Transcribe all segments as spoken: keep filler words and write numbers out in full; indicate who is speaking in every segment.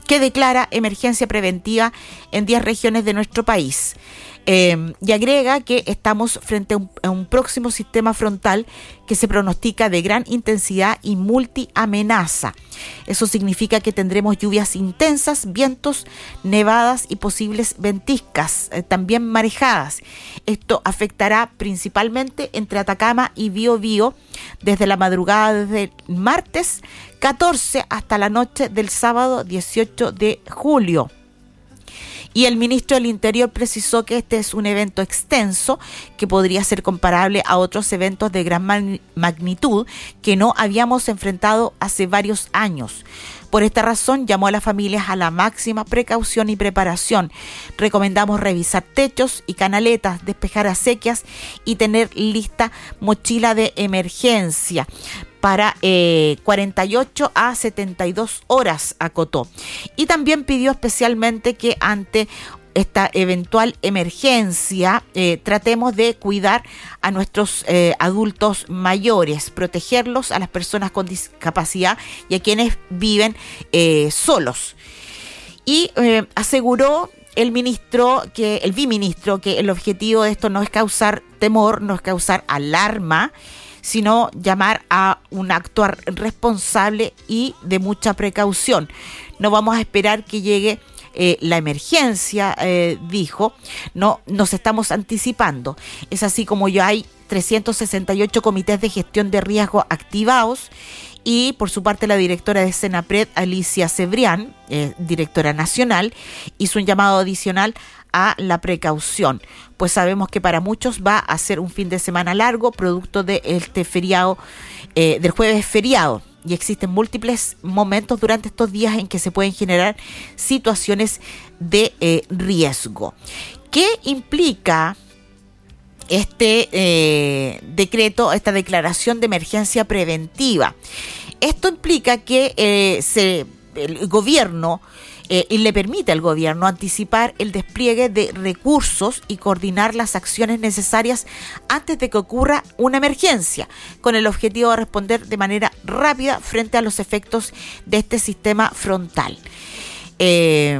Speaker 1: que declara emergencia preventiva en diez regiones de nuestro país. Eh, y agrega que estamos frente a un, a un próximo sistema frontal que se pronostica de gran intensidad y multiamenaza. Eso significa que tendremos lluvias intensas, vientos, nevadas y posibles ventiscas, eh, también marejadas. Esto afectará principalmente entre Atacama y Biobío desde la madrugada desde el martes catorce hasta la noche del sábado dieciocho de julio. Y el ministro del Interior precisó que este es un evento extenso que podría ser comparable a otros eventos de gran magnitud que no habíamos enfrentado hace varios años. Por esta razón, llamó a las familias a la máxima precaución y preparación. Recomendamos revisar techos y canaletas, despejar acequias y tener lista mochila de emergencia para eh, cuarenta y ocho a setenta y dos horas, acotó. Y también pidió especialmente que ante esta eventual emergencia eh, tratemos de cuidar a nuestros eh, adultos mayores, protegerlos, a las personas con discapacidad y a quienes viven eh, solos. Y eh, aseguró el ministro, que el viceministro, que el objetivo de esto no es causar temor, no es causar alarma, sino llamar a un actuar responsable y de mucha precaución. No vamos a esperar que llegue eh, la emergencia, eh, dijo, no nos estamos anticipando. Es así como ya hay trescientos sesenta y ocho comités de gestión de riesgo activados. Y por su parte la directora de Senapred, Alicia Cebrián, eh, directora nacional, hizo un llamado adicional a la precaución, pues sabemos que para muchos va a ser un fin de semana largo, producto de este feriado, eh, del jueves feriado, y existen múltiples momentos durante estos días en que se pueden generar situaciones de eh, riesgo. ¿Qué implica este eh, decreto, esta declaración de emergencia preventiva? Esto implica que eh, se, el gobierno eh, y le permite al gobierno anticipar el despliegue de recursos y coordinar las acciones necesarias antes de que ocurra una emergencia, con el objetivo de responder de manera rápida frente a los efectos de este sistema frontal. Eh,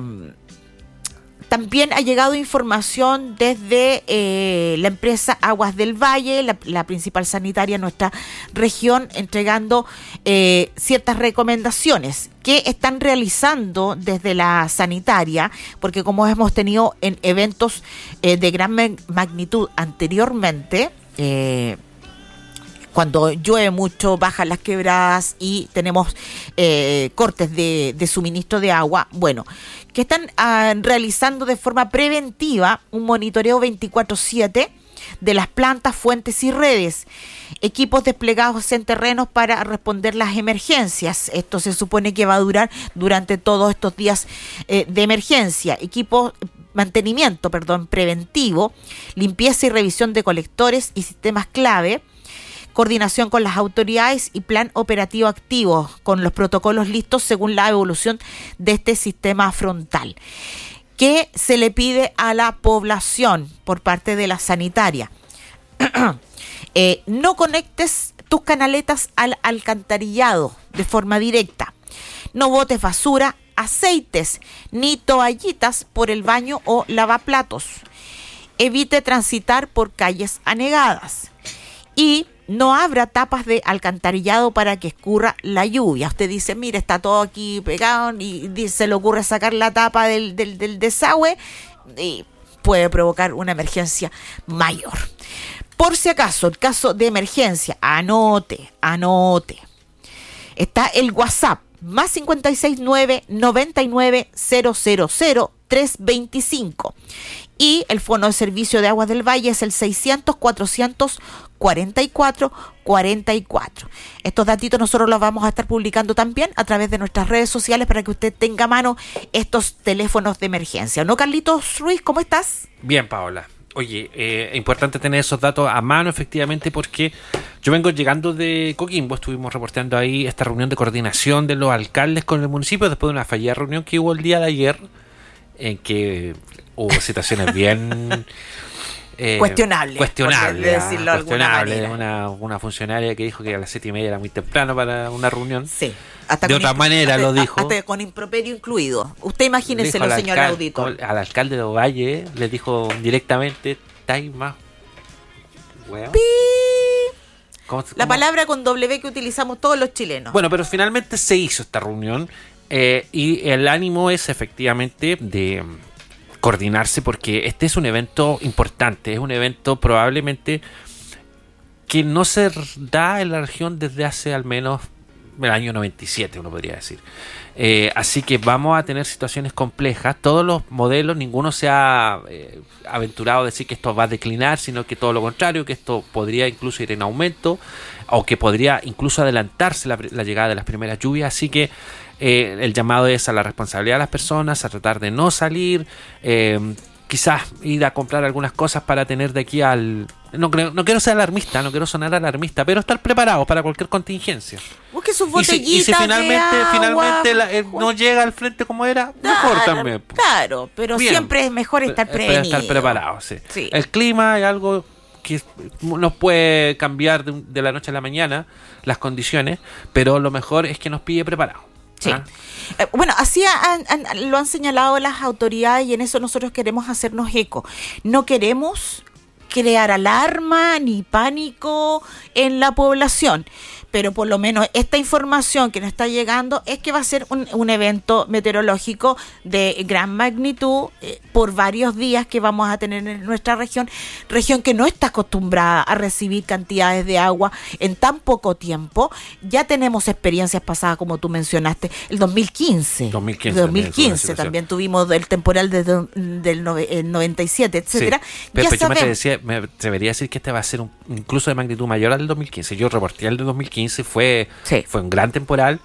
Speaker 1: También ha llegado información desde eh, la empresa Aguas del Valle, la, la principal sanitaria en nuestra región, entregando eh, ciertas recomendaciones que están realizando desde la sanitaria, porque como hemos tenido en eventos eh, de gran magnitud anteriormente, eh, cuando llueve mucho, bajan las quebradas y tenemos eh, cortes de, de suministro de agua, bueno, que están uh, realizando de forma preventiva un monitoreo veinticuatro siete de las plantas, fuentes y redes, equipos desplegados en terrenos para responder las emergencias. Esto se supone que va a durar durante todos estos días eh, de emergencia. Equipos mantenimiento, perdón, preventivo, limpieza y revisión de colectores y sistemas clave, coordinación con las autoridades y plan operativo activo con los protocolos listos según la evolución de este sistema frontal. ¿Qué se le pide a la población por parte de la sanitaria? eh, no conectes tus canaletas al alcantarillado de forma directa. No botes basura, aceites ni toallitas por el baño o lavaplatos. Evite transitar por calles anegadas. Y no abra tapas de alcantarillado para que escurra la lluvia. Usted dice, mire, está todo aquí pegado y se le ocurre sacar la tapa del, del, del desagüe y puede provocar una emergencia mayor. Por si acaso, el caso de emergencia, anote, anote. Está el WhatsApp, más cincuenta y seis nueve, noventa y nueve, cero cero cero, trescientos veinticinco. Y el fono de servicio de Aguas del Valle es el seiscientos, cuatrocientos cuarenta y cuatro cuarenta y cuatro. Estos datitos nosotros los vamos a estar publicando también a través de nuestras redes sociales para que usted tenga a mano estos teléfonos de emergencia. ¿No, Carlitos Ruiz? ¿Cómo estás?
Speaker 2: Bien, Paola. Oye, eh, es importante tener esos datos a mano, efectivamente, porque yo vengo llegando de Coquimbo, estuvimos reporteando ahí esta reunión de coordinación de los alcaldes con el municipio después de una fallida reunión que hubo el día de ayer, en que hubo situaciones bien Eh,
Speaker 1: cuestionable.
Speaker 2: Cuestionable.
Speaker 1: Por decirlo de
Speaker 2: cuestionable.
Speaker 1: alguna
Speaker 2: Una, una funcionaria que dijo que a las siete y media era muy temprano para una reunión.
Speaker 1: Sí. Hasta
Speaker 2: de
Speaker 1: con
Speaker 2: otra
Speaker 1: impro-
Speaker 2: manera
Speaker 1: hasta,
Speaker 2: lo dijo.
Speaker 1: Hasta con improperio incluido. Usted imagínese,
Speaker 2: Dijo al
Speaker 1: señor
Speaker 2: alcal-
Speaker 1: auditor.
Speaker 2: Al alcalde de Ovalle le dijo directamente, ¿estáis más hueón?
Speaker 1: Pi.
Speaker 2: ¿Cómo-
Speaker 1: La
Speaker 2: cómo?
Speaker 1: palabra con W que utilizamos todos los chilenos.
Speaker 2: Bueno, pero finalmente se hizo esta reunión eh, y el ánimo es efectivamente de mm, coordinarse porque este es un evento importante, es un evento probablemente que no se da en la región desde hace al menos el año noventa y siete, uno podría decir. Eh, así que vamos a tener situaciones complejas. Todos los modelos, ninguno se ha eh, aventurado a decir que esto va a declinar, sino que todo lo contrario, que esto podría incluso ir en aumento o que podría incluso adelantarse la, la llegada de las primeras lluvias. Así que eh, el llamado es a la responsabilidad de las personas, a tratar de no salir, eh, quizás ir a comprar algunas cosas para tener de aquí al... No, creo, no quiero ser alarmista, no quiero sonar alarmista, pero estar preparados para cualquier contingencia.
Speaker 1: Busque sus
Speaker 2: Y si,
Speaker 1: botellitas
Speaker 2: y si finalmente,
Speaker 1: de agua.
Speaker 2: finalmente la- eh, no llega al frente como era, mejor
Speaker 1: Claro,
Speaker 2: también. po.
Speaker 1: Claro, pero
Speaker 2: Bien.
Speaker 1: siempre es mejor estar
Speaker 2: Eh,
Speaker 1: prevenido.
Speaker 2: estar preparados, sí.
Speaker 1: Sí.
Speaker 2: El clima es algo que nos puede cambiar de, un- de la noche a la mañana, las condiciones, pero lo mejor es que nos pille preparados.
Speaker 1: Sí.
Speaker 2: ¿ah?
Speaker 1: Eh, Bueno, así han- han- lo han señalado las autoridades y en eso nosotros queremos hacernos eco. No queremos crear alarma ni pánico en la población, pero por lo menos esta información que nos está llegando es que va a ser un, un evento meteorológico de gran magnitud eh, por varios días que vamos a tener en nuestra región, región que no está acostumbrada a recibir cantidades de agua en tan poco tiempo. Ya tenemos experiencias pasadas, como tú mencionaste, el dos mil quince.
Speaker 2: dos mil quince
Speaker 1: dos mil
Speaker 2: también fue una
Speaker 1: quince
Speaker 2: situación.
Speaker 1: también tuvimos el temporal desde del nove- el noventa y siete, etcétera.
Speaker 2: Sí. Pero,
Speaker 1: Ya
Speaker 2: pero yo me, te
Speaker 1: sabemos.
Speaker 2: decía, me debería decir que este va a ser un, incluso de magnitud mayor al del dos mil quince. Yo reporté el de dos mil quince, fue,
Speaker 1: Sí.
Speaker 2: fue un gran temporal.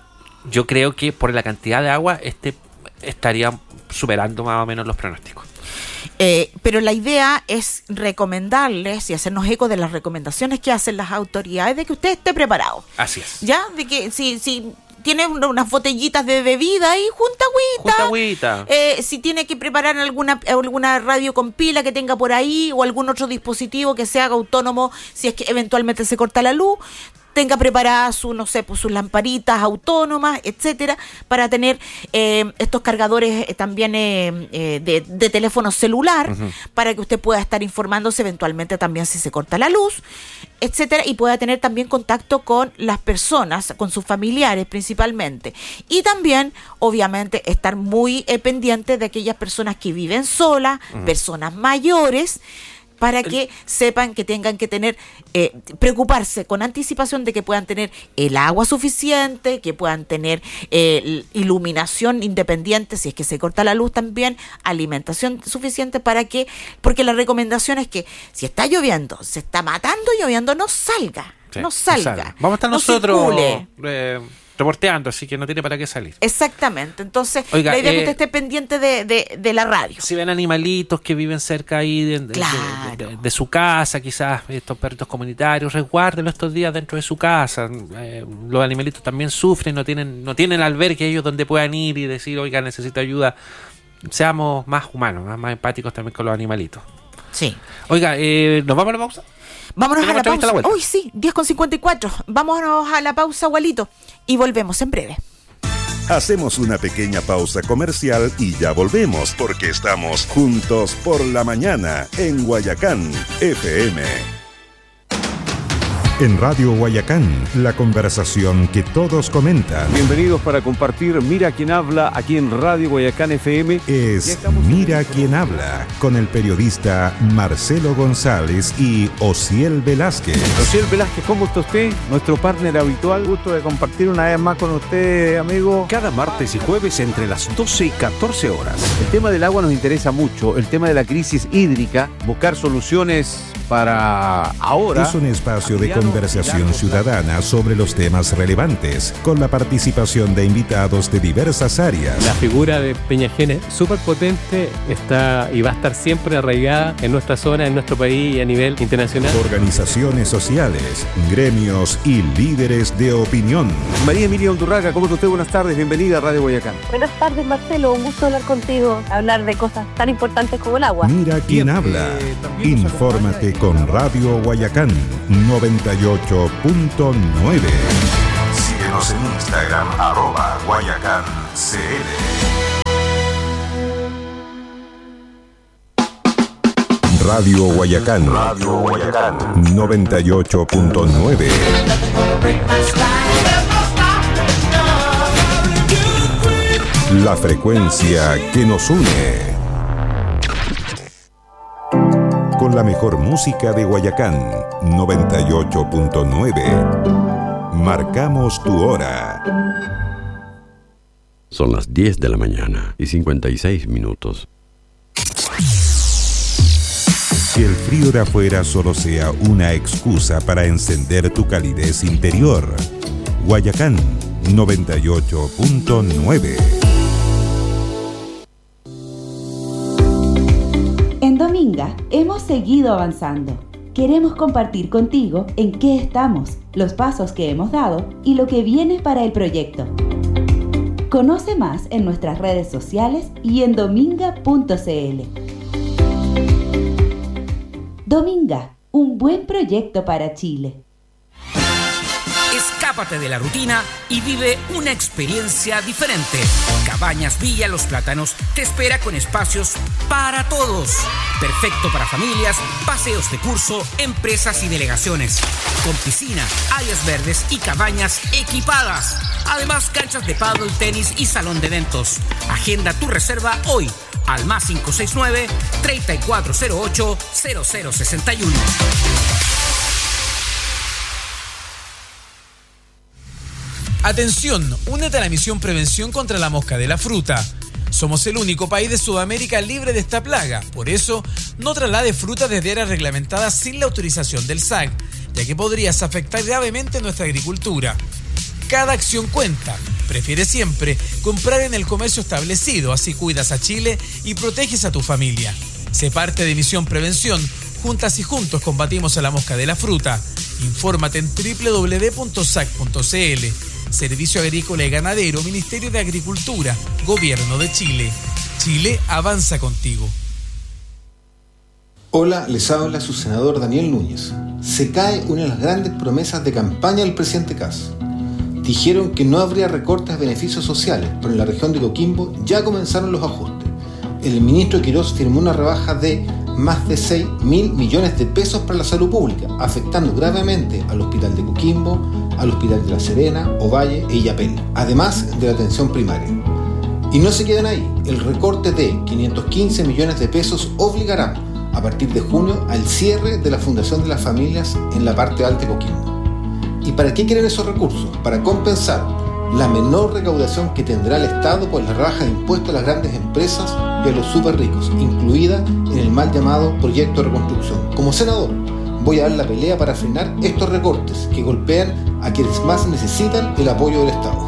Speaker 2: Yo creo que por la cantidad de agua este estaría superando más o menos los pronósticos.
Speaker 1: Eh, pero la idea es recomendarles y hacernos eco de las recomendaciones que hacen las autoridades de que usted esté preparado.
Speaker 2: Así es.
Speaker 1: Ya, de que si, si tiene un- unas botellitas de bebida y junta agüita.
Speaker 2: Junta agüita.
Speaker 1: Eh, si tiene que preparar alguna, alguna radio con pila que tenga por ahí o algún otro dispositivo que se haga autónomo si es que eventualmente se corta la luz, tenga preparadas su, no sé, pues sus lamparitas autónomas, etcétera, para tener eh, estos cargadores eh, también eh, eh, de, de teléfono celular,
Speaker 2: Ujú.
Speaker 1: para que usted pueda estar informándose eventualmente también si se corta la luz, etcétera, y pueda tener también contacto con las personas, con sus familiares principalmente. Y también, obviamente, estar muy eh, pendiente de aquellas personas que viven solas, personas mayores, para que sepan que tengan que tener, eh, preocuparse con anticipación de que puedan tener el agua suficiente, que puedan tener eh, l- iluminación independiente, si es que se corta la luz también, alimentación suficiente para que, porque la recomendación es que si está lloviendo, se está matando lloviendo, no salga,
Speaker 2: Sí,
Speaker 1: no salga.
Speaker 2: Vamos a estar
Speaker 1: no
Speaker 2: nosotros
Speaker 1: circule.
Speaker 2: eh, reporteando, así que no tiene para qué salir.
Speaker 1: Exactamente, entonces
Speaker 2: Oiga,
Speaker 1: la idea es que
Speaker 2: eh,
Speaker 1: usted esté pendiente de, de, de la radio.
Speaker 2: Si ven animalitos que viven cerca ahí de, de-
Speaker 1: Claro.
Speaker 2: de- de- de su casa, quizás estos perritos comunitarios, resguárdenlos estos días dentro de su casa. Eh, los animalitos también sufren, no tienen no tienen albergue ellos donde puedan ir y decir, oiga, necesito ayuda. Seamos más humanos, más, más empáticos también con los animalitos.
Speaker 1: Sí.
Speaker 2: Oiga, eh, ¿nos vamos a la pausa?
Speaker 1: Vámonos a
Speaker 2: Tenemos
Speaker 1: la
Speaker 2: entrevista a la
Speaker 1: pausa.
Speaker 2: vuelta.
Speaker 1: Uy, sí, diez con cincuenta y cuatro. Vámonos a la pausa, Walito. Y volvemos en breve.
Speaker 3: Hacemos una pequeña pausa comercial y ya volvemos porque estamos juntos por la mañana en Guayacán F M. En Radio Guayacán, la conversación que todos comentan
Speaker 4: Bienvenidos para compartir Mira quién habla aquí en Radio Guayacán F M. Ya
Speaker 3: es
Speaker 4: estamos en
Speaker 3: Mira
Speaker 4: el-
Speaker 3: quién habla con el periodista Marcelo González y Ociel Velázquez.
Speaker 4: Rociel Velázquez, ¿cómo está usted? Nuestro partner habitual.
Speaker 5: Gusto de compartir una vez más con usted, amigo.
Speaker 4: Cada martes y jueves entre las doce y catorce horas. El tema del agua nos interesa mucho, el tema de la crisis hídrica, buscar soluciones para ahora.
Speaker 3: Es un espacio de
Speaker 4: Aliados
Speaker 3: conversación ciudadana sobre los temas relevantes, con la participación de invitados de diversas áreas.
Speaker 6: La figura de Peñajén es súper potente, está y va a estar siempre arraigada en nuestra zona, en nuestro país y a nivel internacional.
Speaker 3: Organizaciones sociales, gremios y líderes de opinión.
Speaker 4: María Emilia Undurraga, ¿cómo está usted? Buenas tardes, bienvenida a Radio Guayacán.
Speaker 7: Buenas tardes, Marcelo, un gusto hablar contigo, hablar de cosas tan importantes como el agua.
Speaker 3: Mira quién habla. Infórmate con Radio Guayacán noventa y ocho punto nueve. Síguenos en Instagram, arroba Guayacán C L. Radio Guayacán, Radio Guayacán noventa y ocho punto nueve. La frecuencia que nos une. Con la mejor música de Guayacán, noventa y ocho punto nueve. Marcamos tu hora.
Speaker 8: Son las diez de la mañana y cincuenta y seis minutos.
Speaker 3: Que el frío de afuera solo sea una excusa para encender tu calidez interior. Guayacán, noventa y ocho punto nueve.
Speaker 9: En Dominga hemos seguido avanzando. Queremos compartir contigo en qué estamos, los pasos que hemos dado y lo que viene para el proyecto. Conoce más en nuestras redes sociales y en dominga punto c l. Dominga, un buen proyecto para Chile.
Speaker 10: Escápate de la rutina y vive una experiencia diferente. Cabañas Villa Los Plátanos te espera con espacios para todos. Perfecto para familias, paseos de curso, empresas y delegaciones. Con piscina, áreas verdes y cabañas equipadas. Además, canchas de pádel, tenis y salón de eventos. Agenda tu reserva hoy al más cinco seis nueve, tres cuatro cero ocho, cero cero seis uno.
Speaker 11: Atención, únete a la misión Prevención contra la Mosca de la Fruta. Somos el único país de Sudamérica libre de esta plaga. Por eso, no traslade fruta desde áreas reglamentadas sin la autorización del S A C, ya que podrías afectar gravemente nuestra agricultura. Cada acción cuenta. Prefiere siempre comprar en el comercio establecido, así cuidas a Chile y proteges a tu familia. Sé parte de Misión Prevención. Juntas y juntos combatimos a la mosca de la fruta. Infórmate en doble u doble u doble u punto s a c punto c l. Servicio Agrícola y Ganadero, Ministerio de Agricultura, Gobierno de Chile. Chile avanza contigo.
Speaker 12: Hola, les habla su senador Daniel Núñez. Se cae una de las grandes promesas de campaña del presidente Kast. Dijeron que no habría recortes de beneficios sociales, pero en la región de Coquimbo ya comenzaron los ajustes. El ministro Quirós firmó una rebaja de más de seis mil millones de pesos para la salud pública, afectando gravemente al Hospital de Coquimbo, al Hospital de La Serena, Ovalle e Illapel, además de la atención primaria. Y no se quedan ahí, el recorte de quinientos quince millones de pesos obligará, a partir de junio, al cierre de la Fundación de las Familias en la parte alta de Coquimbo. ¿Y para qué quieren esos recursos? Para compensar la menor recaudación que tendrá el Estado por la rebaja de impuestos a las grandes empresas y a los súper ricos, incluida en el mal llamado proyecto de reconstrucción. Como senador, voy a dar la pelea para frenar estos recortes que golpean a quienes más necesitan el apoyo del Estado.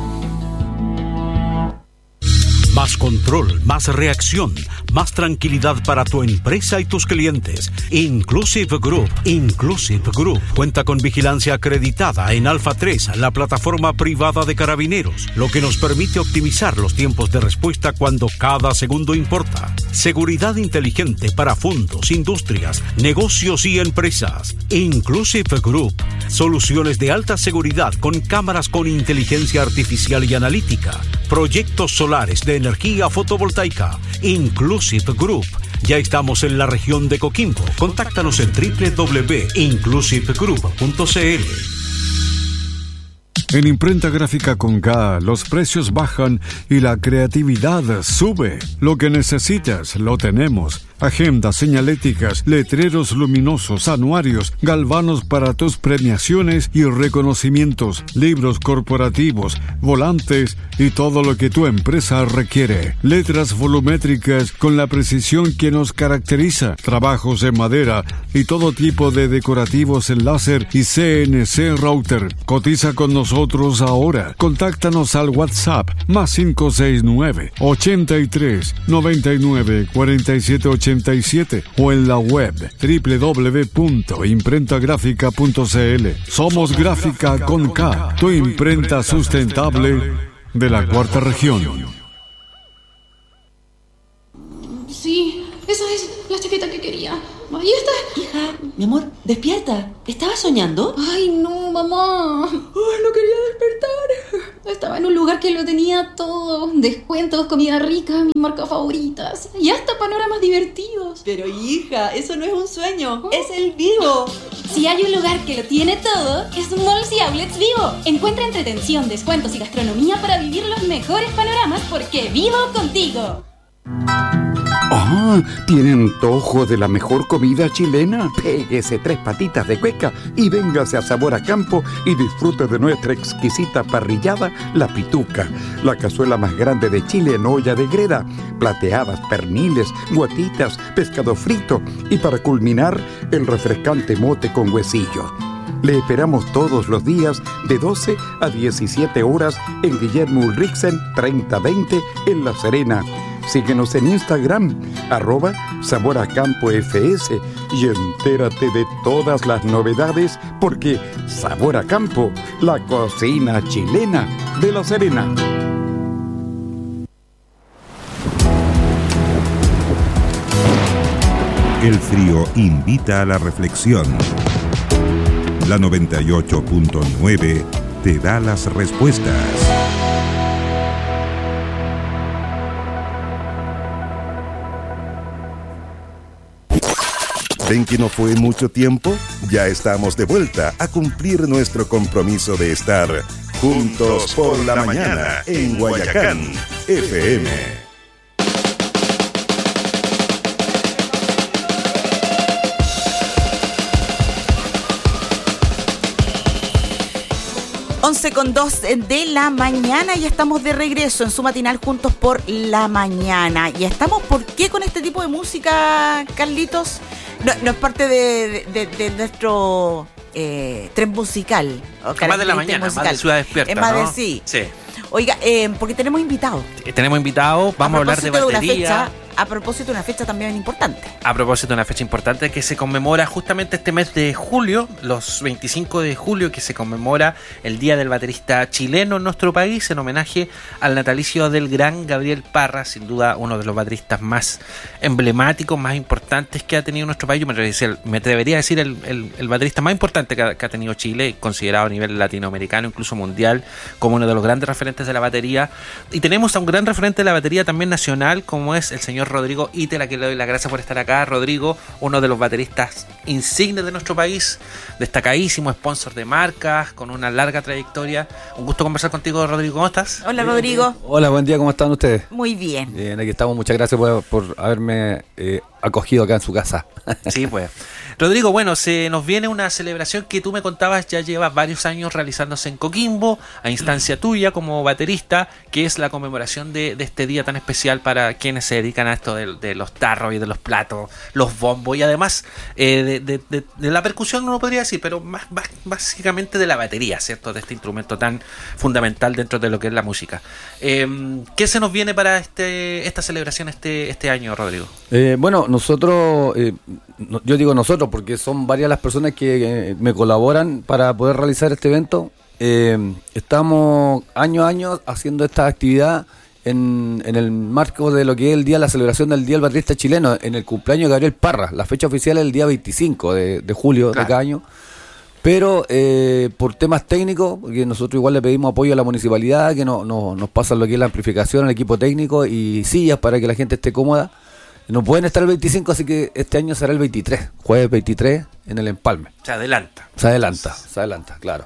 Speaker 13: Más control, más reacción, más tranquilidad para tu empresa y tus clientes. Inclusive Group. Inclusive Group cuenta con vigilancia acreditada en Alfa tres, la plataforma privada de carabineros, lo que nos permite optimizar los tiempos de respuesta cuando cada segundo importa. Seguridad inteligente para fondos, industrias, negocios y empresas. Inclusive Group. Soluciones de alta seguridad con cámaras con inteligencia artificial y analítica. Proyectos solares de energía fotovoltaica. Inclusive Group. Ya estamos en la región de Coquimbo. Contáctanos en doble u doble u doble u punto inclusive group punto c l.
Speaker 14: En Imprenta Gráfica con K, los precios bajan y la creatividad sube. Lo que necesitas, lo tenemos. agendas señaléticas, letreros luminosos, anuarios, galvanos para tus premiaciones y reconocimientos, libros corporativos, volantes y todo lo que tu empresa requiere. Letras volumétricas con la precisión que nos caracteriza, trabajos en madera y todo tipo de decorativos en láser y C N C router. Cotiza con nosotros ahora. Contáctanos al WhatsApp más cinco seis nueve, ochenta y tres, noventa y nueve, cuarenta y siete ochenta y siete o en la web doble u doble u doble u punto imprenta gráfica punto c l. Somos Gráfica con K, tu imprenta sustentable de la cuarta región.
Speaker 15: Sí, esa es la chaqueta que quería. Ahí está.
Speaker 16: Hija, mi amor, despierta. ¿Estabas soñando?
Speaker 15: Ay, no, mamá. Ay, no quería despertar. Estaba en un lugar que lo tenía todo. Descuentos, comida rica, mis marcas favoritas. Y hasta panoramas divertidos.
Speaker 16: Pero hija, eso no es un sueño. ¿Oh? Es el Vivo.
Speaker 15: Si hay un lugar que lo tiene todo, es Malls y Outlets Vivo. Encuentra entretención, descuentos y gastronomía para vivir los mejores panoramas porque vivo contigo.
Speaker 17: ¡Ah! ¿Tiene antojo de la mejor comida chilena? Péguese tres patitas de cueca y véngase a Sabor a Campo y disfrute de nuestra exquisita parrillada, La Pituca, la cazuela más grande de Chile en olla de greda, plateadas, perniles, guatitas, pescado frito y para culminar, el refrescante mote con huesillo. Le esperamos todos los días de doce a diecisiete horas en Guillermo Ulrichsen treinta veinte en La Serena. Síguenos en Instagram, arroba Sabor a Campo F S y entérate de todas las novedades porque Sabor a Campo, la cocina chilena de La Serena.
Speaker 3: El frío invita a la reflexión. La noventa y ocho punto nueve te da las respuestas. ¿Ven que no fue mucho tiempo? Ya estamos de vuelta a cumplir nuestro compromiso de estar juntos por la mañana en Guayacán F M.
Speaker 1: once con dos de la mañana y estamos de regreso en su matinal juntos por la mañana. Y estamos, ¿por qué con este tipo de música, Carlitos? No, no es parte de, de, de nuestro eh, tren musical.
Speaker 2: Más de la mañana, musical. Más de Ciudad Despierta,
Speaker 1: es más
Speaker 2: ¿no?
Speaker 1: de sí.
Speaker 2: Sí.
Speaker 1: Oiga, eh, porque tenemos invitados.
Speaker 2: Tenemos invitados, vamos a, a hablar de batería.
Speaker 1: De una fecha, a propósito de una fecha también importante.
Speaker 2: A propósito de una fecha importante que se conmemora justamente este mes de julio, los veinticinco de julio, que se conmemora el Día del Baterista Chileno en nuestro país, en homenaje al natalicio del gran Gabriel Parra, sin duda uno de los bateristas más emblemáticos, más importantes que ha tenido nuestro país. Yo me, decir, me atrevería a decir el, el, el baterista más importante que ha, que ha tenido Chile, considerado a nivel latinoamericano, incluso mundial, como uno de los grandes referentes de la batería. Y tenemos a un gran referente de la batería también nacional, como es el señor Rodrigo Íter, a quien le doy las gracias por estar acá. Rodrigo, uno de los bateristas insignes de nuestro país, destacadísimo, sponsor de marcas, con una larga trayectoria. Un gusto conversar contigo, Rodrigo. ¿Cómo estás?
Speaker 1: Hola, Rodrigo.
Speaker 18: Hola, buen día, ¿cómo están ustedes?
Speaker 1: Muy bien.
Speaker 18: Bien, aquí estamos. Muchas gracias por, por haberme eh, acogido acá en su casa.
Speaker 2: Sí, pues. Rodrigo, bueno, se nos viene una celebración que tú me contabas ya lleva varios años realizándose en Coquimbo, a instancia tuya como baterista, que es la conmemoración de, de este día tan especial para quienes se dedican a esto de, de los tarros y de los platos, los bombos y además eh, de, de, de, de la percusión, no lo podría decir, pero más, más básicamente de la batería, ¿cierto? De este instrumento tan fundamental dentro de lo que es la música. Eh, ¿Qué se nos viene para este esta celebración este, este año, Rodrigo?
Speaker 18: Eh, bueno, nosotros, eh, no, yo digo nosotros porque son varias las personas que eh, me colaboran para poder realizar este evento. Eh, estamos año a año haciendo esta actividad en, en el marco de lo que es el día, la celebración del Día del Baterista Chileno, en el cumpleaños de Gabriel Parra. La fecha oficial es el día veinticinco de, de julio, claro, de cada año. Pero eh, por temas técnicos, porque nosotros igual le pedimos apoyo a la municipalidad, que no, no, nos pasan lo que es la amplificación, el equipo técnico y sillas para que la gente esté cómoda. No pueden estar el veinticinco, así que este año será el veintitrés, jueves veintitrés en el Empalme.
Speaker 2: Se adelanta.
Speaker 18: Se adelanta, se adelanta, claro.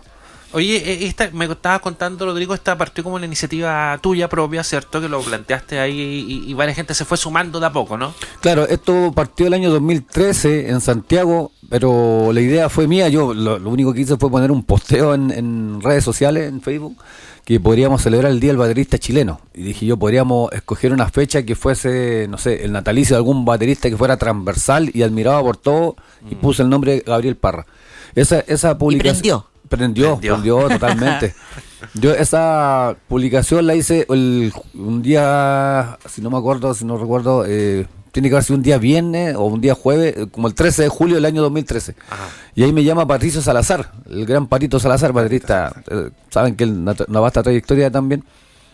Speaker 2: Oye, esta, me estaba contando, Rodrigo, esta partió como una iniciativa tuya propia, ¿cierto? Que lo planteaste ahí y, y varias gente se fue sumando de a poco, ¿no?
Speaker 18: Claro, esto partió el año dos mil trece en Santiago, pero la idea fue mía. Yo lo, lo único que hice fue poner un posteo en, en redes sociales, en Facebook, que podríamos celebrar el Día del Baterista Chileno. Y dije yo, podríamos escoger una fecha que fuese, no sé, el natalicio de algún baterista que fuera transversal y admirado por todo, y mm. puse el nombre de Gabriel Parra. Esa, esa publicación...
Speaker 1: ¿Y prendió?
Speaker 18: Prendió, prendió, prendió totalmente. Yo esa publicación la hice el, un día, si no me acuerdo, si no recuerdo, eh, tiene que haber sido un día viernes o un día jueves, como el trece de julio del año dos mil trece. Ajá. Y ahí me llama Patricio Salazar, el gran Patito Salazar, baterista, eh, saben que él, una, una vasta trayectoria también,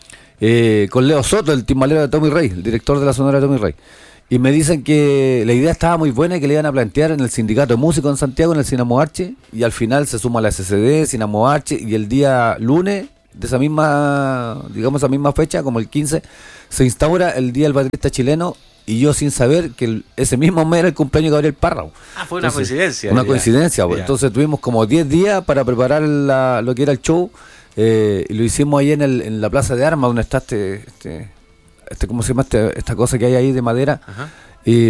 Speaker 18: eh, con Leo Soto, el timbalero de Tommy Rey, el director de la Sonora de Tommy Rey. Y me dicen que la idea estaba muy buena y que le iban a plantear en el sindicato de músicos en Santiago, en el Sinamo Arche, y al final se suma la S C D, Sinamo Arche, y el día lunes de esa misma, digamos esa misma fecha, como el quince, se instaura el Día del Baterista Chileno, y yo sin saber que el, ese mismo mes era el cumpleaños de Gabriel Parra.
Speaker 2: Ah, fue una Entonces, coincidencia.
Speaker 18: Una
Speaker 2: ya.
Speaker 18: coincidencia, pues. Entonces tuvimos como diez días para preparar la, lo que era el show, eh, y lo hicimos ahí en, el, en la Plaza de Armas, donde está este... este Este, ¿cómo se llama este, esta cosa que hay ahí de madera? Y,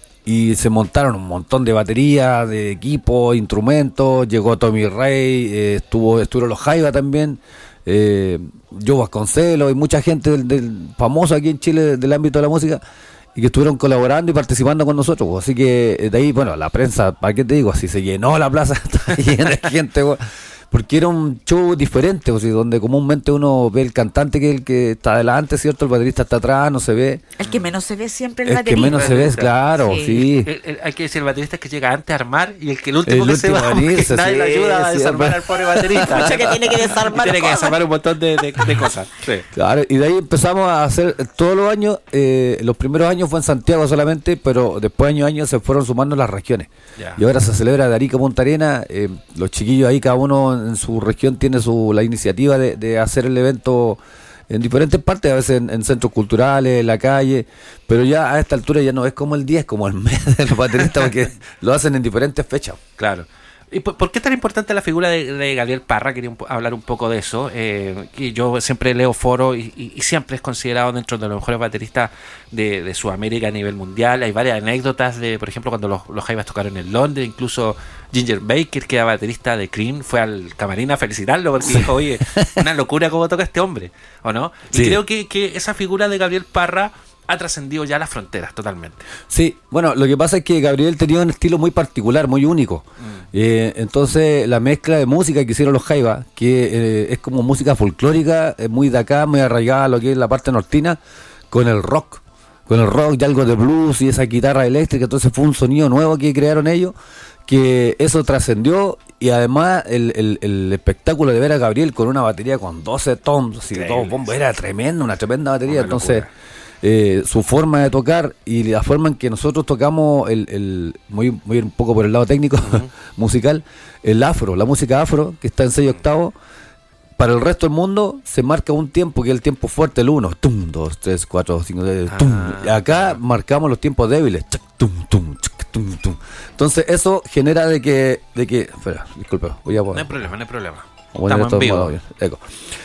Speaker 18: y se montaron un montón de baterías, de equipos, instrumentos. Llegó Tommy Rey, eh, estuvo estuvieron los Jaiba también, eh, Joe Vasconcelos y mucha gente del, del famoso aquí en Chile del, del ámbito de la música, y que estuvieron colaborando y participando con nosotros. Pues. Así que de ahí, bueno, la prensa, ¿para qué te digo? Así se llenó la plaza, está llena de gente, pues. Porque era un show diferente, o sea, donde comúnmente uno ve el cantante que es el que está adelante, ¿cierto? El baterista está atrás, no se ve.
Speaker 1: El que menos se ve siempre el,
Speaker 18: el
Speaker 1: baterista.
Speaker 18: El que menos se ve, claro, sí. sí.
Speaker 2: El, el, hay que decir, el baterista que llega antes a armar y el que el último
Speaker 18: el
Speaker 2: que
Speaker 18: último
Speaker 2: se va,
Speaker 18: venirse,
Speaker 2: nadie
Speaker 18: sí,
Speaker 2: le ayuda
Speaker 18: sí,
Speaker 2: a desarmar
Speaker 18: sí,
Speaker 2: al pobre baterista.
Speaker 1: Mucho que tiene que desarmar
Speaker 2: Tiene que desarmar un montón de, de, de cosas. Sí.
Speaker 18: Claro, y de ahí empezamos a hacer todos los años, eh, los primeros años fue en Santiago solamente, pero después año a año se fueron sumando las regiones. Ya. Y ahora se celebra de Arica a Punta Arenas, eh, los chiquillos ahí, cada uno en su región tiene su la iniciativa de, de hacer el evento en diferentes partes, a veces en, en centros culturales, en la calle, pero ya a esta altura ya no es como el día, es como el mes de los bateristas, porque lo hacen en diferentes fechas.
Speaker 2: Claro. ¿Y por, por qué es tan importante la figura de, de Gabriel Parra? Quería un, hablar un poco de eso. Eh, que yo siempre leo foro y, y, y siempre es considerado dentro de los mejores bateristas de, de Sudamérica a nivel mundial. Hay varias anécdotas de, por ejemplo, cuando los, los Jaivas tocaron en Londres, incluso Ginger Baker, que era baterista de Cream, fue al camarín a felicitarlo porque sí. dijo, oye, una locura cómo toca este hombre, ¿o no? Y sí. creo que, que esa figura de Gabriel Parra ha trascendido ya las fronteras totalmente.
Speaker 18: Sí, bueno, lo que pasa es que Gabriel tenía un estilo muy particular, muy único. Mm. Eh, entonces la mezcla de música que hicieron los Jaivas, que eh, es como música folclórica, es muy de acá, muy arraigada a lo que es la parte nortina, con el rock, con el rock y algo de blues y esa guitarra eléctrica. Entonces fue un sonido nuevo que crearon ellos, que eso trascendió, y además el, el, el espectáculo de ver a Gabriel con una batería con doce toms y todo bombo, era tremendo, una tremenda batería. Una entonces eh, su forma de tocar y la forma en que nosotros tocamos el, el muy, muy un poco por el lado técnico uh-huh. musical, el afro, la música afro que está en seis octavos, para el resto del mundo se marca un tiempo que es el tiempo fuerte, el uno, tum, dos, tres, cuatro, cinco, seis, tum. Ah, acá claro. marcamos los tiempos débiles, chac, tum, tum, chac, tum, tum. Entonces eso genera de que, de que, espera, disculpa, voy a poner.
Speaker 2: No hay problema, no hay problema.
Speaker 18: Estamos en vivo. Eco.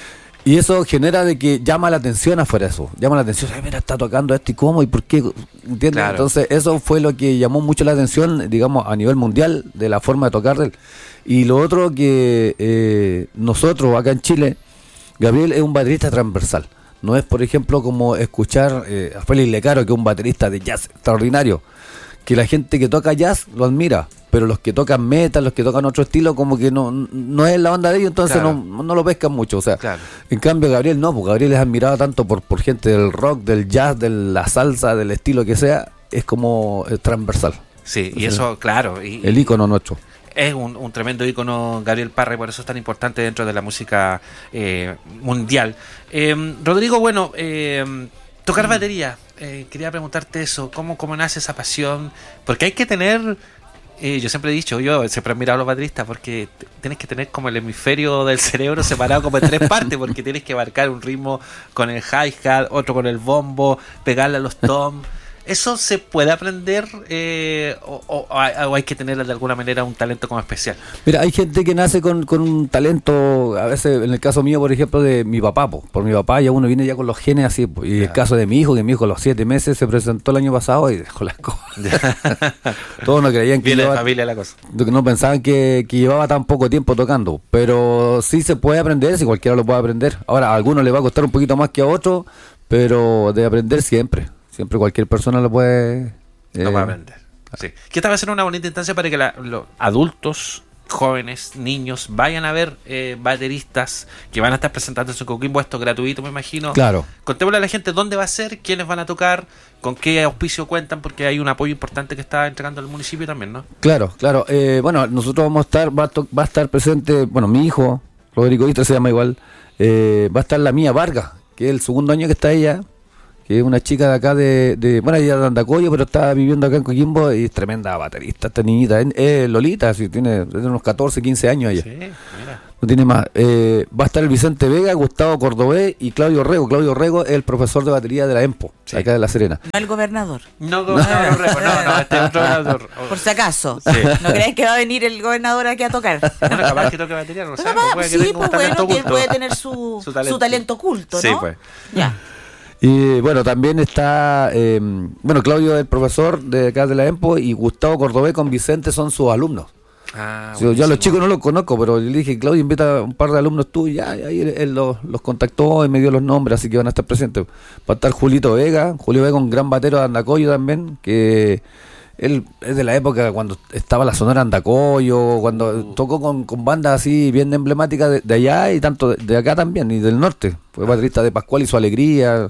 Speaker 18: Y eso genera de que llama la atención afuera de eso, llama la atención, ay, mira, está tocando esto y cómo y por qué, ¿entiendes? Claro. Entonces eso fue lo que llamó mucho la atención, digamos, a nivel mundial, de la forma de tocar de él. Y lo otro que eh, nosotros acá en Chile, Gabriel es un baterista transversal, no es por ejemplo como escuchar eh, a Félix Lecaro, que es un baterista de jazz extraordinario, que la gente que toca jazz lo admira, pero los que tocan metal, los que tocan otro estilo, como que no no es la onda de ellos, entonces claro. no, no lo pescan mucho. O sea, claro. en cambio Gabriel no, porque Gabriel es admirado tanto por, por gente del rock, del jazz, de la salsa, del estilo que sea, es como eh, transversal.
Speaker 2: Sí, entonces, y eso, claro. Y,
Speaker 18: el ícono nuestro.
Speaker 2: Es un, un tremendo ícono Gabriel Parra, y por eso es tan importante dentro de la música eh, mundial. Eh, Rodrigo, bueno, eh, tocar batería. Eh, quería preguntarte eso, ¿cómo, cómo nace esa pasión? Porque hay que tener... Eh, yo siempre he dicho, yo siempre he mirado a los bateristas, porque t- tienes que tener como el hemisferio del cerebro separado como en tres partes, porque tienes que marcar un ritmo con el hi-hat, otro con el bombo, pegarle a los toms. ¿Eso se puede aprender eh, o, o, o hay que tener de alguna manera un talento como especial?
Speaker 18: Mira, hay gente que nace con, con un talento, a veces en el caso mío, por ejemplo, de mi papá, po. Por mi papá ya uno viene ya con los genes así, po. Y el caso de mi hijo, que mi hijo a los siete meses se presentó el año pasado y dejó las cosas. Todos no creían que
Speaker 2: Viene
Speaker 18: llevaba,
Speaker 2: de familia la cosa.
Speaker 18: no pensaban que, que llevaba tan poco tiempo tocando, pero sí se puede aprender, si cualquiera lo puede aprender. Ahora, a algunos les va a costar un poquito más que a otros, pero de aprender siempre. Siempre cualquier persona lo puede... Eh,
Speaker 2: lo puede aprender. Sí. Que esta va a ser una bonita instancia para que la, los adultos, jóvenes, niños, vayan a ver eh, bateristas que van a estar presentándose en Coquimbo. Esto gratuito, me imagino.
Speaker 18: Claro.
Speaker 2: Contémosle a la gente dónde va a ser, quiénes van a tocar, con qué auspicio cuentan, porque hay un apoyo importante que está entregando el municipio también, ¿no?
Speaker 18: Claro, claro. Eh, bueno, nosotros vamos a estar, va a, to- va a estar presente, bueno, mi hijo, Rodrigo Vista se llama igual, eh, va a estar la mía Vargas, que es el segundo año que está ella, que es una chica de acá de, de bueno, ella es de Andacoyo, pero está viviendo acá en Coquimbo y es tremenda baterista, esta niñita, es, es Lolita, sí, tiene, tiene unos catorce, quince años ella.
Speaker 2: Sí, mira.
Speaker 18: No tiene más. Eh, va a estar el Vicente Vega, Gustavo Cordobés y Claudio Rego. Claudio Rego es el profesor de batería de la EMPO, sí, acá de La Serena.
Speaker 1: No el gobernador.
Speaker 2: No, gobernador Rego, no, no, este es otro gobernador.
Speaker 1: Por si acaso.
Speaker 2: Sí.
Speaker 1: ¿No crees que va a venir el gobernador aquí a tocar?
Speaker 2: Bueno, capaz que toque batería, no sabemos, puede que
Speaker 1: sí,
Speaker 2: tenga un
Speaker 1: pues bueno,
Speaker 2: talento
Speaker 1: que él
Speaker 2: oculto.
Speaker 1: puede tener su,
Speaker 2: Su talento.
Speaker 1: su talento oculto, ¿no?
Speaker 2: Sí, pues.
Speaker 1: Ya.
Speaker 18: Y bueno, también está, eh, bueno, Claudio es el profesor de acá de la EMPO y Gustavo Cordobés con Vicente son sus alumnos.
Speaker 2: Ah,
Speaker 18: Yo, yo a los chicos no los conozco, pero le dije, Claudio, invita a un par de alumnos tuyos, ya, y ahí él, él los, los contactó y me dio los nombres, así que van a estar presentes. Va a estar Julito Vega, Julio Vega, un gran batero de Andacoyo también, que él es de la época cuando estaba la Sonora Andacoyo, cuando uh. tocó con, con bandas así bien emblemáticas de, de allá y tanto de, de acá también, y del norte. Fue baterista de Pascual y su Alegría.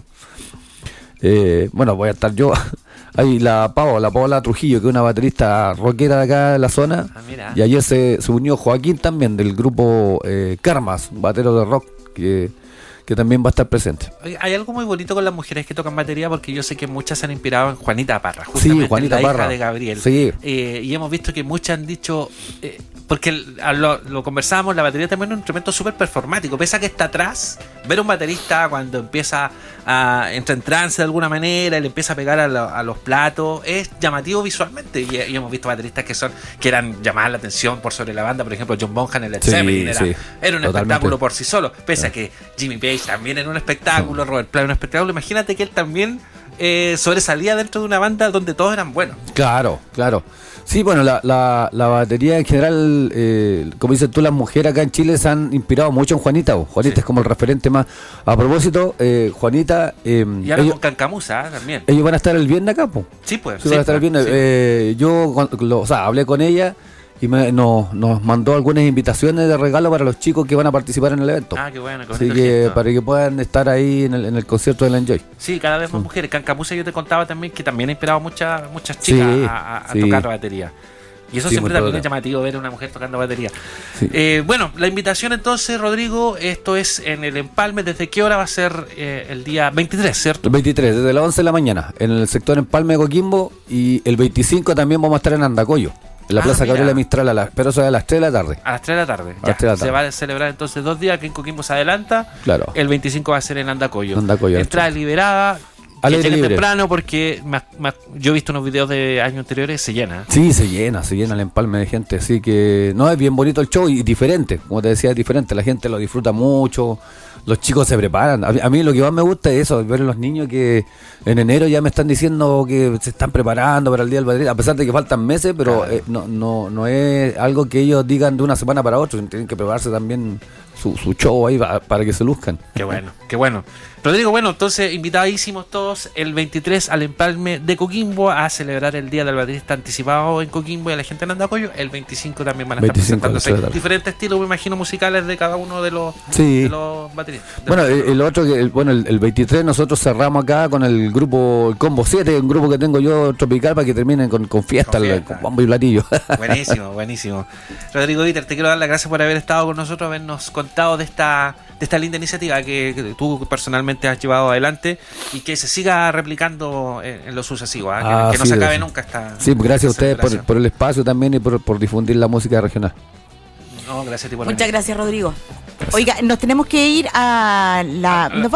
Speaker 18: Eh, bueno, voy a estar yo. Hay la Paola, la Paola Trujillo, que es una baterista rockera de acá de la zona.
Speaker 2: Ah, mira.
Speaker 18: Y ayer se, se unió Joaquín también, del grupo eh, Karmas, un batero de rock, que, que también va a estar presente.
Speaker 2: Oye, hay algo muy bonito con las mujeres que tocan batería, porque yo sé que muchas se han inspirado en Juanita Parra, justamente
Speaker 18: sí, Juanita
Speaker 2: la
Speaker 18: Parra.
Speaker 2: hija de Gabriel.
Speaker 18: Sí.
Speaker 2: Eh, y hemos visto que muchas han dicho... Eh, porque lo, lo conversábamos, la batería también es un instrumento súper performático. Pese a que está atrás, ver a un baterista cuando empieza a entrar en trance de alguna manera y le empieza a pegar a, lo, a los platos, es llamativo visualmente. Y, y hemos visto bateristas que son que eran llamadas la atención por sobre la banda. Por ejemplo, John Bonham en el Led
Speaker 18: Sí,
Speaker 2: Zeppelin era,
Speaker 18: sí,
Speaker 2: era un
Speaker 18: totalmente.
Speaker 2: espectáculo por sí solo. Pese a que Jimmy Page también era un espectáculo, Robert Plant un espectáculo. Imagínate que él también eh, sobresalía dentro de una banda donde todos eran buenos.
Speaker 18: Claro, claro. Sí, bueno, la, la, la batería en general, eh, como dices tú, las mujeres acá en Chile se han inspirado mucho en Juanita. Juanita sí. es como el referente más. A propósito, eh, Juanita... Eh,
Speaker 2: y ahora
Speaker 18: ellos,
Speaker 2: con Cancamusa ¿eh? también.
Speaker 18: Ellos van a estar el viernes acá, po.
Speaker 2: Sí, pues.
Speaker 18: Sí,
Speaker 2: sí,
Speaker 18: van a estar el viernes.
Speaker 2: sí.
Speaker 18: Eh, yo, lo, o sea, hablé con ella y me, nos, nos mandó algunas invitaciones de regalo para los chicos que van a participar en el evento.
Speaker 2: Ah, qué bueno. Qué
Speaker 18: Así que gesto. Para que puedan estar ahí en el, en el concierto del Enjoy.
Speaker 2: Sí, cada vez más sí. mujeres. Cancamusa yo te contaba también que también ha inspirado muchas muchas chicas
Speaker 18: sí,
Speaker 2: a, a
Speaker 18: sí.
Speaker 2: tocar batería. Y eso
Speaker 18: sí,
Speaker 2: siempre también es llamativo, ver a una mujer tocando batería.
Speaker 18: Sí.
Speaker 2: Eh, bueno, la invitación entonces, Rodrigo, esto es en el Empalme. ¿Desde qué hora va a ser eh, el día veintitrés, cierto?
Speaker 18: El veintitrés, desde las once de la mañana, en el sector Empalme de Coquimbo. Y el veinticinco también vamos a estar en Andacoyo, en la
Speaker 2: ah,
Speaker 18: Plaza
Speaker 2: mira.
Speaker 18: Gabriela Mistral, a la, pero eso es a las tres de la tarde.
Speaker 2: A las tres de la tarde.
Speaker 18: A las tres de la tarde.
Speaker 2: Se va a celebrar entonces dos días, que en Coquimbo se adelanta.
Speaker 18: Claro.
Speaker 2: El veinticinco va a ser en Andacoyo.
Speaker 18: Andacoyo
Speaker 2: Entrada liberada.
Speaker 18: Alegre
Speaker 2: que llegue
Speaker 18: libre.
Speaker 2: temprano porque más, más, yo he visto unos videos de años anteriores, se llena.
Speaker 18: Sí, se llena, se llena el empalme de gente, así que no, es bien bonito el show y diferente, como te decía, es diferente, la gente lo disfruta mucho, los chicos se preparan. A mí, a mí lo que más me gusta es eso, ver a los niños que en enero ya me están diciendo que se están preparando para el Día del Baterista, a pesar de que faltan meses, pero claro. eh, no, no, no es algo que ellos digan de una semana para otra, tienen que prepararse también su, su show ahí para, para que se luzcan.
Speaker 2: Qué bueno, qué bueno. Rodrigo, bueno, entonces invitadísimos todos el veintitrés al Empalme de Coquimbo a celebrar el Día del Baterista anticipado en Coquimbo y a la gente en Andacoyo. El veinticinco también van a estar presentándose diferentes estilos, me imagino, musicales de cada uno de los,
Speaker 18: sí.
Speaker 2: de los bateristas.
Speaker 18: Bueno, el, el otro, que el, bueno, el, el veintitrés nosotros cerramos acá con el grupo el Combo siete, un grupo que tengo yo tropical para que terminen con, con fiesta, con, fiesta. con bombo y platillo.
Speaker 2: Buenísimo, buenísimo. Rodrigo Víter, te quiero dar las gracias por haber estado con nosotros, habernos contado de esta de esta linda iniciativa que, que tú personalmente has llevado adelante y que se siga replicando en, en lo sucesivo, ¿eh? que,
Speaker 18: ah,
Speaker 2: que no
Speaker 18: sí,
Speaker 2: se acabe
Speaker 18: sí.
Speaker 2: nunca esta.
Speaker 18: Sí, gracias
Speaker 2: esta
Speaker 18: a ustedes por, por el espacio también y por, por difundir la música regional.
Speaker 2: No, gracias a ti por
Speaker 1: Muchas gracias, Rodrigo. Gracias. Oiga, nos tenemos que ir a la. Nos vamos a.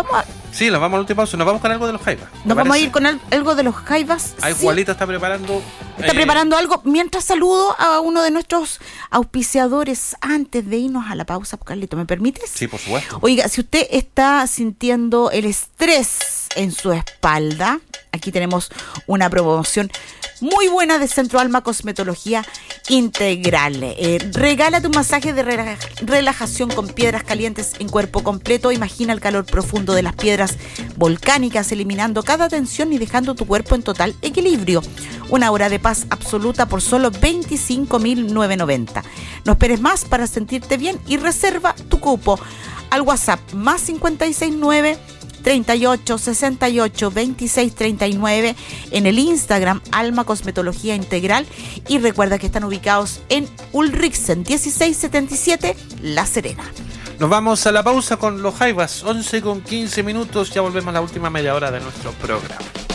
Speaker 2: Sí, nos vamos a la última pausa. Nos vamos con algo de los Jaivas.
Speaker 1: Nos vamos a ir con al, algo de los Jaivas.
Speaker 2: Ahí
Speaker 1: sí.
Speaker 2: Juanito está preparando.
Speaker 1: Está
Speaker 2: eh,
Speaker 1: preparando algo. Mientras saludo a uno de nuestros auspiciadores antes de irnos a la pausa. Carlito, ¿me permites?
Speaker 2: Sí, por supuesto.
Speaker 1: Oiga, si usted está sintiendo el estrés en su espalda, aquí tenemos una promoción muy buena de Centro Alma Cosmetología Integral. Eh, regálate un masaje de rela- relajación con piedras calientes en cuerpo completo. Imagina el calor profundo de las piedras volcánicas, eliminando cada tensión y dejando tu cuerpo en total equilibrio. Una hora de paz absoluta por solo veinticinco mil novecientos noventa. No esperes más para sentirte bien y reserva tu cupo al WhatsApp más cincuenta y seis nueve treinta y ocho, sesenta y ocho, veintiséis, treinta y nueve, en el Instagram Alma Cosmetología Integral, y recuerda que están ubicados en Ulriksen dieciséis setenta y siete, La Serena.
Speaker 2: Nos vamos a la pausa con los Jaivas, once con quince minutos, ya volvemos a la última media hora de nuestro programa.